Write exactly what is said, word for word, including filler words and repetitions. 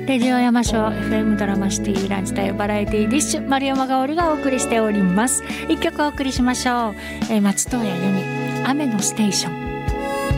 レジオ山椒 エフエム ドラマシティランチタイムバラエティディッシュ、丸山香織がお送りしております。一曲お送りしましょう。えー、松任谷由実、雨のステーション。